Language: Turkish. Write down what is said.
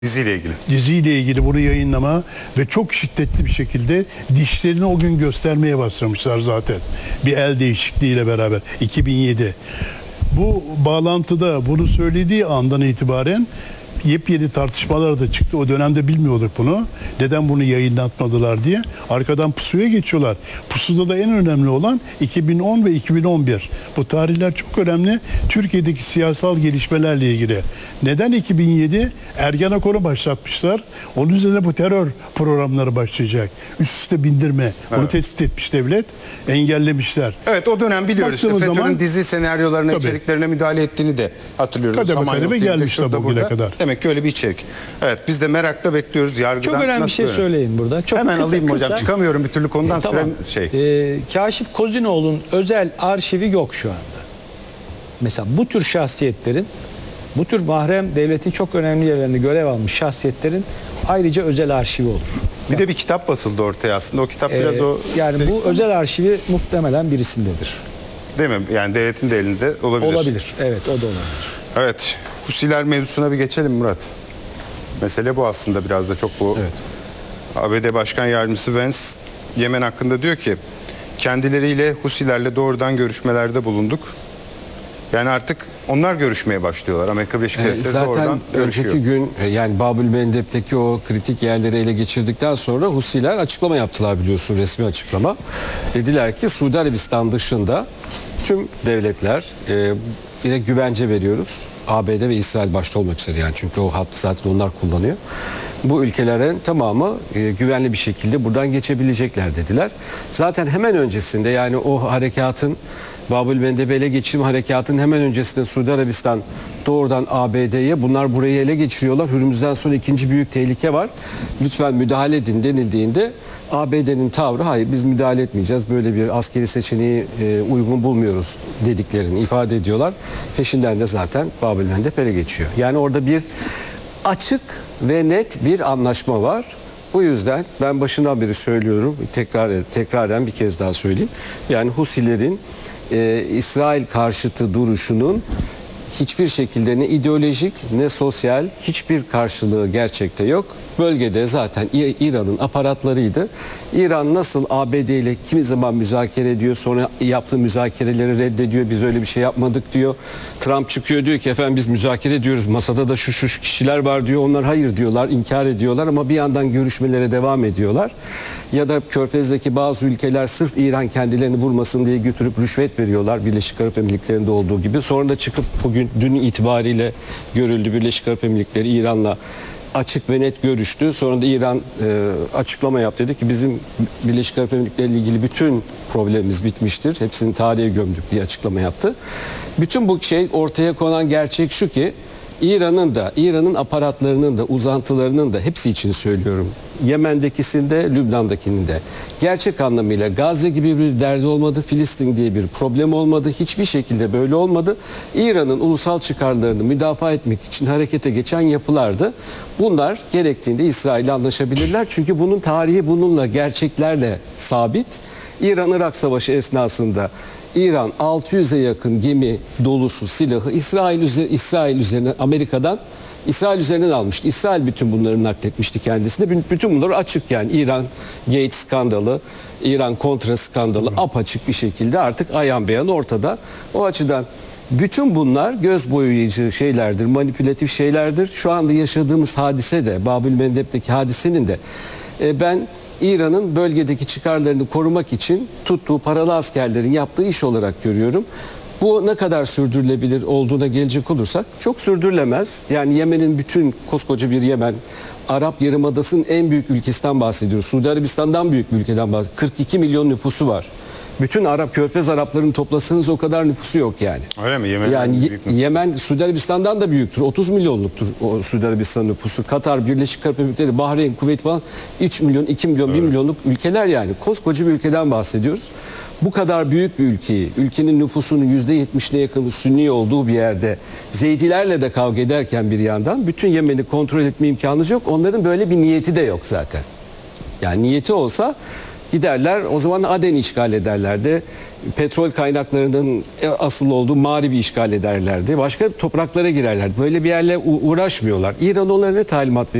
Diziyle ilgili. Diziyle ilgili bunu yayınlama ve çok şiddetli bir şekilde dişlerini o gün göstermeye başlamışlar zaten. Bir el değişikliğiyle beraber 2007. Bu bağlantıda bunu söylediği andan itibaren yepyeni tartışmalar da çıktı. O dönemde bilmiyorduk bunu. Neden bunu yayınlatmadılar diye. Arkadan pusuya geçiyorlar. Pusuda da en önemli olan 2010 ve 2011. Bu tarihler çok önemli. Türkiye'deki siyasal gelişmelerle ilgili. Neden 2007? Ergenekon'u başlatmışlar. Onun üzerine bu terör programları başlayacak. Üst üste bindirme. Bunu tespit etmiş devlet. Engellemişler. Evet, o dönem biliyoruz. Baktığımız FETÖ'nün zaman- dizi senaryolarına, Tabii. içeriklerine müdahale ettiğini de hatırlıyoruz. Kademe Samanyolu kademe TV'de, gelmişler şurada, bugüne burada. kadar. Demek ki öyle bir içerik. Evet, biz de merakla bekliyoruz. Yargıdan Çok önemli bir nasıl şey böyle? söyleyeyim burada. Çok Hemen kısa, alayım kısa. hocam. Çıkamıyorum bir türlü konudan. Tamam. Sürem şey. Kaşif Kozinoğlu'nun özel arşivi yok şu anda. Mesela bu tür şahsiyetlerin, bu tür mahrem devletin çok önemli yerlerinde görev almış şahsiyetlerin ayrıca özel arşivi olur. Bir de bir kitap basıldı ortaya aslında. O kitap biraz o... Yani bu özel arşivi muhtemelen birisindedir. Değil mi? Yani devletin de elinde olabilir. Olabilir. Evet, o da olabilir. Evet. Husiler mevzusuna bir geçelim Murat. Mesele bu aslında, biraz da çok bu. Evet. ABD Başkan Yardımcısı Vance Yemen hakkında diyor ki kendileriyle Husilerle doğrudan görüşmelerde bulunduk. Yani artık onlar görüşmeye başlıyorlar. Amerika Birleşik Devletleri Zaten doğrudan görüşüyor. önceki gün yani Babül Mendeb'teki o kritik yerleri ele geçirdikten sonra Husiler açıklama yaptılar, biliyorsun, resmi açıklama. Dediler ki Suudi Arabistan dışında tüm devletler yine güvence veriyoruz. ABD ve İsrail başta olmak üzere, yani çünkü o hattı zaten onlar kullanıyor. Bu ülkelerin tamamı güvenli bir şekilde buradan geçebilecekler dediler. Zaten hemen öncesinde, yani o harekatın, Babül Mendeb'i ele geçirme harekatının hemen öncesinde Suudi Arabistan doğrudan ABD'ye bunlar burayı ele geçiriyorlar. Hürmüz'den sonra ikinci büyük tehlike var. Lütfen müdahale edin denildiğinde ABD'nin tavrı hayır, biz müdahale etmeyeceğiz. Böyle bir askeri seçeneği uygun bulmuyoruz dediklerini ifade ediyorlar. Peşinden de zaten Babül Mendeb ele geçiyor. Yani orada bir açık ve net bir anlaşma var. Bu yüzden ben başından beri söylüyorum, tekraren bir kez daha söyleyeyim. Yani Husilerin İsrail karşıtı duruşunun hiçbir şekilde ne ideolojik ne sosyal hiçbir karşılığı gerçekte yok. Bölgede zaten İran'ın aparatlarıydı. İran nasıl ABD ile kimi zaman müzakere ediyor, sonra yaptığı müzakereleri reddediyor, biz öyle bir şey yapmadık diyor. Trump çıkıyor, diyor ki efendim biz müzakere ediyoruz, masada da şu kişiler var diyor. Onlar hayır diyorlar, inkar ediyorlar ama bir yandan görüşmelere devam ediyorlar. Ya da Körfez'deki bazı ülkeler sırf İran kendilerini vurmasın diye götürüp rüşvet veriyorlar, Birleşik Arap Emirlikleri'nde olduğu gibi. Sonra da çıkıp dün itibariyle görüldü, Birleşik Arap Emirlikleri İran'la açık ve net görüştü. Sonra da İran açıklama yaptı, dedi ki bizim Birleşik Arap Emirlikleri ile ilgili bütün problemimiz bitmiştir. Hepsini tarihe gömdük diye açıklama yaptı. Bütün bu şey ortaya konan gerçek şu ki İran'ın aparatlarının da uzantılarının da hepsi için söylüyorum. Yemen'dekisinde, Lübnan'dakinin de gerçek anlamıyla Gazze gibi bir derdi olmadı, Filistin diye bir problem olmadı, hiçbir şekilde böyle olmadı. İran'ın ulusal çıkarlarını müdafaa etmek için harekete geçen yapılardı. Bunlar gerektiğinde İsrail'le anlaşabilirler. Çünkü bunun tarihi bununla, gerçeklerle sabit. İran-Irak Savaşı esnasında İran 600'e yakın gemi dolusu silahı İsrail üzerine İsrail üzerinden almıştı. İsrail bütün bunları nakletmişti kendisine. Bütün bunlar açık, yani İran Gates skandalı, İran kontra skandalı apaçık bir şekilde artık ayan beyan ortada. O açıdan bütün bunlar göz boyayıcı şeylerdir, manipülatif şeylerdir. Şu anda yaşadığımız hadise de, Babül Mendeb'deki hadisenin de ben İran'ın bölgedeki çıkarlarını korumak için tuttuğu paralı askerlerin yaptığı iş olarak görüyorum. Bu ne kadar sürdürülebilir olduğuna gelecek olursak çok sürdürülemez. Yani Yemen'in bütün, koskoca bir Yemen, Arap Yarımadası'nın en büyük ülkesinden bahsediyoruz. Suudi Arabistan'dan büyük bir ülkeden bahsediyoruz. 42 milyon nüfusu var. Bütün Körfez Araplarını toplasanız o kadar nüfusu yok yani. Öyle mi? Yemen Suudi Arabistan'dan da büyüktür. 30 milyonluktur o Suudi Arabistan nüfusu. Katar, Birleşik Arap Emirlikleri, Bahreyn, Kuveyt falan 3 milyon, 2 milyon, 1 milyonluk ülkeler yani. Koskoca bir ülkeden bahsediyoruz. Bu kadar büyük bir ülkeyi, ülkenin nüfusunun %70'ine yakını Sünni olduğu bir yerde Zeydilerle de kavga ederken bir yandan bütün Yemen'i kontrol etme imkanınız yok. Onların böyle bir niyeti de yok zaten. Yani niyeti olsa giderler, o zaman Aden'i işgal ederlerdi. petrol kaynaklarının asıl olduğu Mağrib'i işgal ederlerdi. Başka topraklara girerler. Böyle bir yerle uğraşmıyorlar. İran onlara ne talimat